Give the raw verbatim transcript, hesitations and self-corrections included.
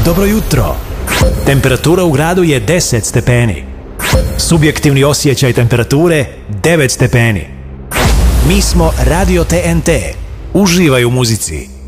Dobro jutro. Temperatura u gradu je deset stepeni. Subjektivni osjećaj temperature devet stepeni. Mi smo Radio T N T. Uživaj u muzici.